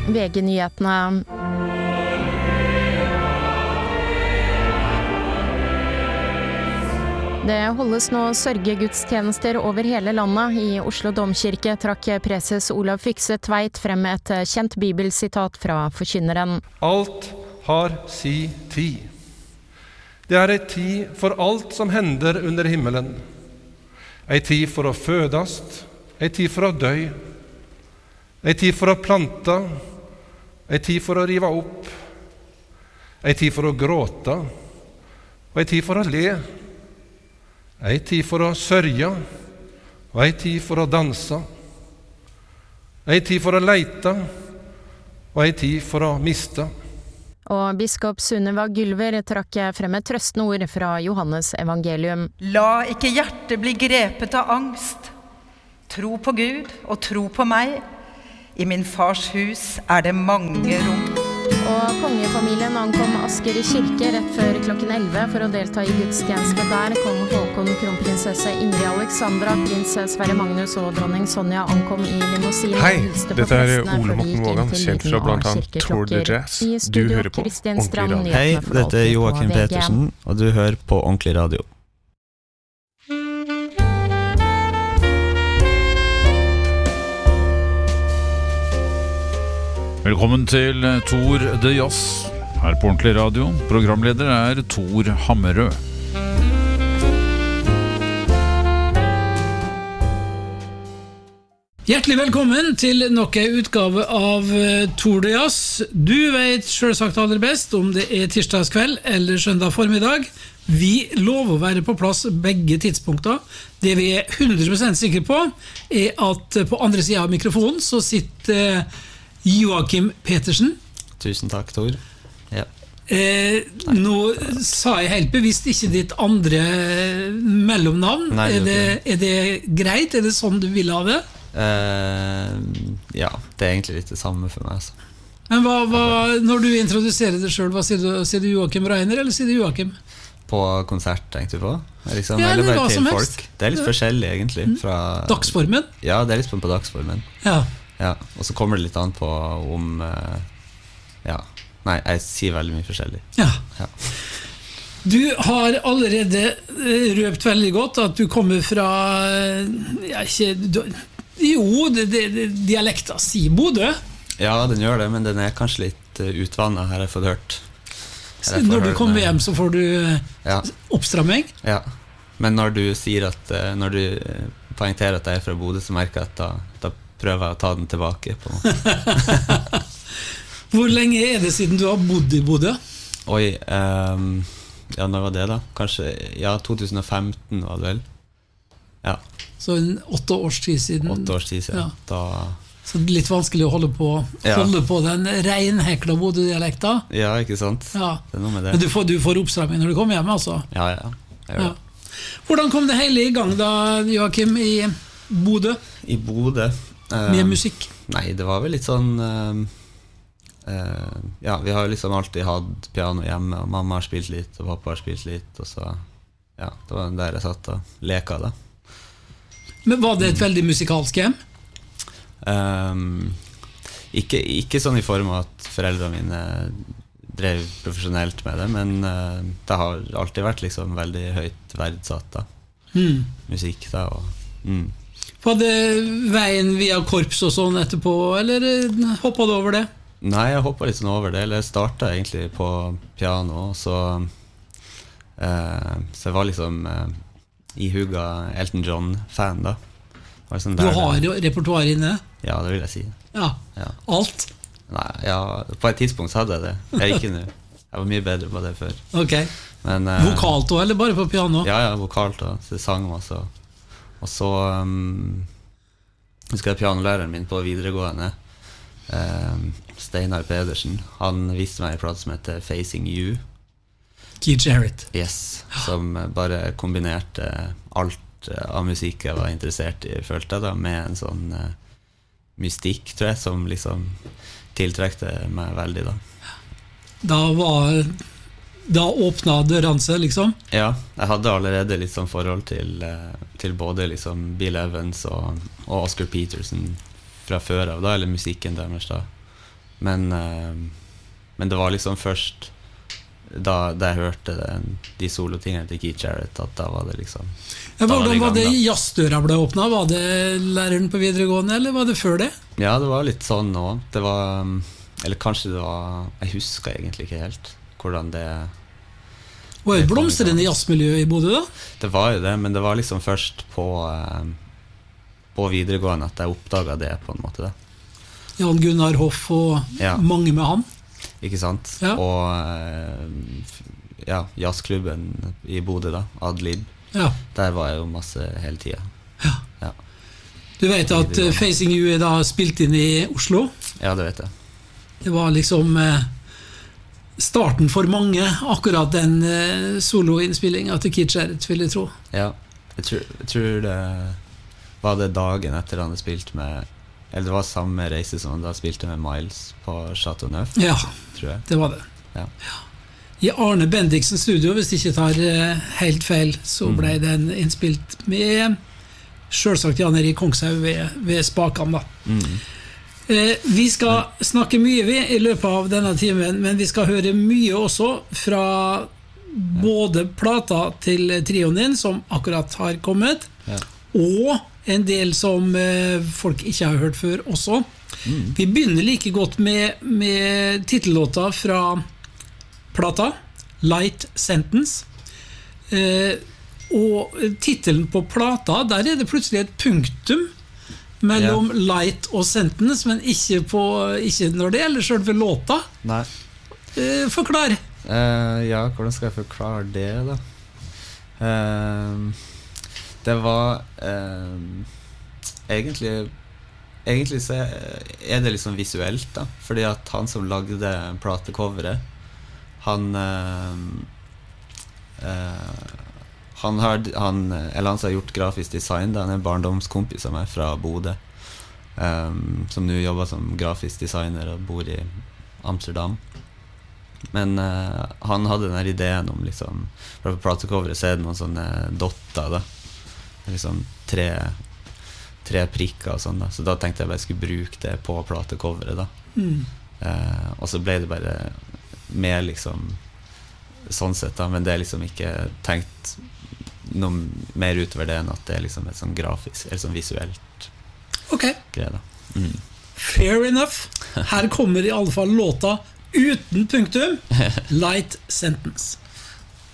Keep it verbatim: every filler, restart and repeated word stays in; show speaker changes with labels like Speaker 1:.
Speaker 1: V G-nyhetene. Det holdes nå sørgegudstjenester over hele landet. I Oslo Domkirke trakk preses Olav Fykse Tveit frem et kjent bibelsitat fra forkynneren.
Speaker 2: Alt har si tid. Det er ei tid for alt som hender under himmelen. Ei tid for å fødast, ei tid for å dø, ei tid for å planta, ei tid for å riva opp, ei tid for å gråta, og ei tid for å le, ei tid for å sørja, og ei tid for å dansa, ei tid for å leita, og ei tid for å mista.
Speaker 1: Og biskop Sunniva Gylver trakk frem et trøstende ord fra Johannes evangelium.
Speaker 3: La ikke hjertet bli grepet av angst. Tro på Gud og tro på meg. I min fars hus er det mange rom.
Speaker 1: Og kongefamilien ankom Asker kirke rett før klokken elleve for å delta i gudstjeneste der. Kong Håkon, kronprinsesse Ingrid Alexandra, prins Sverre Magnus og dronning Sonja ankom i limousin.
Speaker 4: Hei, dette er Ole Morten Vågan, kjent fra blant annet Tour de Jazz. Du hører på Ordentlig Radio.
Speaker 5: Hei, dette er Joakim Petersen, og du hører på Ordentlig Radio.
Speaker 6: Velkommen til Tour de Jazz her på Ordentlig Radio. Programleder er Tor Hammerød.
Speaker 7: Hjertelig velkommen til nok en utgave av Tour de Jazz. Du vet selvsagt aller best om det er tirsdagskveld eller søndag formiddag. Vi lover å være på plass begge tidspunkter. Det vi er hundre prosent sikre på er at på andre siden av mikrofonen så sitter Joakim Petersen.
Speaker 5: Tusen takk, Tor. Ja.
Speaker 7: Eh, nå sa jeg helt bevisst ikke ditt andre mellomnavn.
Speaker 5: Nei,
Speaker 7: er, det, er det greit? Er det sånn du vil ha det?
Speaker 5: Eh, ja, det er egentlig litt det samme for meg. Altså.
Speaker 7: Men hva, hva, når du introduserer det selv, hva sier du? Sier du Joakim Reiner, eller sier du Joakim?
Speaker 5: På konsert, tenkte du på? Liksom,
Speaker 7: ja, eller hva som
Speaker 5: folk.
Speaker 7: helst.
Speaker 5: Det er litt forskjellig, egentlig. Fra,
Speaker 7: dagsformen?
Speaker 5: Ja, det er litt på dagsformen.
Speaker 7: Ja.
Speaker 5: Ja, og så kommer det litt an på om uh, ja, nei, jeg sier veldig mye forskjellig.
Speaker 7: Ja.
Speaker 5: Ja.
Speaker 7: Du har allerede røpt veldig godt at du kommer fra ja, ikke, du, jo, det, det, det, dialekta sier Bodø.
Speaker 5: Ja, den gjør det, men den er kanskje litt uh, utvannet, har jeg fått hørt.
Speaker 7: Så når du kommer hjem så får du ja. Oppstramming?
Speaker 5: Ja, men når du sier at uh, når du poengterer at jeg er fra Bodø, så merker jeg at da, da prøver jeg å ta den tilbake på.
Speaker 7: Hvor lenge er det siden du har bodd i Bodø?
Speaker 5: Oi, um, ja, når var det da? Kanskje, ja, to tusen og femten var det vel. Ja.
Speaker 7: Så en åtte års tid siden.
Speaker 5: Åtte års tid siden. Ja. Da...
Speaker 7: Så det er litt vanskelig å holde på, ja. holde på den renhekla Bodø-dialekta.
Speaker 5: Ja, ikke sant?
Speaker 7: Ja.
Speaker 5: Det er noe med det.
Speaker 7: Men du får, du får oppstramming når du kommer hjem, altså?
Speaker 5: Ja, ja. Jeg gjør
Speaker 7: ja. Det. Hvordan kom det hele i gang da, Joakim, i Bodø?
Speaker 5: I Bodø?
Speaker 7: Med musikk?
Speaker 5: Uh, nei, det var vel litt sånn uh, uh, ja, vi har liksom alltid hatt piano hjemme, og mamma har spilt litt og pappa har spilt litt, og så ja, det var der jeg satt og leka da.
Speaker 7: Men var det et mm. veldig musikalsk hjem?
Speaker 5: Um, ikke, ikke sånn i form av at foreldrene mine drev profesjonelt med det, men uh, det har alltid vært liksom veldig høyt verdsatt da. Mm. Musikk da, og mm.
Speaker 7: Var det veien via korps og sånn etterpå, eller hoppet du over det?
Speaker 5: Nei, jeg hoppet litt sånn over det, eller jeg startet egentlig på piano, så, eh, så jeg var liksom eh, ihuga Elton John-fan da. Sånn
Speaker 7: du har jo repertoire inne?
Speaker 5: Ja, det vil jeg si.
Speaker 7: Ja, ja. Alt?
Speaker 5: Nei, ja, på et tidspunkt så hadde jeg det. Jeg er ikke nå. Jeg var mye bedre på det før.
Speaker 7: Ok.
Speaker 5: Men, eh,
Speaker 7: vokalt også, eller bare på piano?
Speaker 5: Ja, ja, vokalt og så sang også. Og så um, husker jeg pianolæreren min på videregående, um, Steinar Pedersen. Han viste meg en plate som heter Facing You.
Speaker 7: Keith Jarrett.
Speaker 5: Yes, som bare kombinerte alt av musikk jeg var interessert i, følte jeg da, med en sånn uh, mystikk, tror jeg, som liksom tiltrekte meg veldig da.
Speaker 7: Da var... Da åpnet dørene seg, liksom?
Speaker 5: Ja, jeg hadde allerede litt sånn forhold til, til både liksom Bill Evans og, og Oscar Peterson fra før av, da, eller musikken deres da. Men, uh, men det var liksom først da, da jeg hørte det, de solotingene til Keith Jarrett, at da var det liksom
Speaker 7: ja, Hvordan var det, var det jazzdøra ble åpnet? Var det læreren på videregående, eller var det før det?
Speaker 5: Ja, det var litt sånn nå. Det var, eller kanskje det var, jeg husker egentlig ikke helt hvordan det
Speaker 7: var det et blomstrende jazzmiljø i Bodø da?
Speaker 5: Det var jo det, men det var liksom først på, eh, på videregående at jeg oppdaget det på en måte da.
Speaker 7: Jan Gunnar Hoff og ja. mange med han.
Speaker 5: Ikke sant? Ja. Og eh, ja, jazzklubben i Bodø da, Adlib. Ja. Der var jeg jo masse hele tiden.
Speaker 7: Ja.
Speaker 5: Ja.
Speaker 7: Du vet at uh, Facing You er da spilt inn i Oslo?
Speaker 5: Ja, det vet jeg.
Speaker 7: Det var liksom... Uh, starten for mange, akkurat den uh, soloinnspillingen til Keith Jarrett, vil jeg tro.
Speaker 5: Ja, jeg tror, jeg tror det var det dagen etter han hadde spilt med, eller det var samme reise som han da spilte med Miles på Chateau Neuf,
Speaker 7: ja,
Speaker 5: tror jeg.
Speaker 7: Det var det.
Speaker 5: Ja.
Speaker 7: Ja. I Arne Bendiksen studio, hvis jeg ikke tar uh, helt feil, så ble mm. den innspilt med selvsagt Jan Erik Kongshaug ved, ved Spakan da.
Speaker 5: Mm.
Speaker 7: Vi skal snakke mye vi i løpet av denne timen, men vi skal høre mye også fra både plata til trioen din, som akkurat har kommet,
Speaker 5: ja.
Speaker 7: og en del som folk ikke har hørt før også.
Speaker 5: Mm.
Speaker 7: Vi begynner like godt med, med titellåta fra plata, Light Sentence. Eh, og titelen på plata, der er det plutselig et punktum mellom yeah. light og sentence, men ikke, på, ikke når det gjelder selve låta.
Speaker 5: Nei.
Speaker 7: Eh, forklar.
Speaker 5: Uh, ja, hvordan skal jeg forklare det da? Uh, det var uh, egentlig egentlig så er det liksom visuelt da, fordi at han som lagde platecoveret, han uh, uh, Han har, han, eller han som har gjort grafisk design, han er en barndomskompis av meg fra Bodø, um, som nå jobber som grafisk designer og bor i Amsterdam. Men uh, han hadde den her ideen om liksom, for på platecoveret så er det noen sånne dotter da, liksom tre, tre prikker og sånn da, så da tenkte jeg bare jeg skulle bruke det på platecoveret da.
Speaker 7: Mm.
Speaker 5: Uh, og så ble det bare mer liksom sånn sett da, men det er liksom ikke tenkt noe mer utover det enn at det er liksom et sånn grafisk, eller sånn visuelt
Speaker 7: okay.
Speaker 5: greie da. Mm.
Speaker 7: Fair enough. Her kommer i alle fall låta uten punktum, Light Sentence.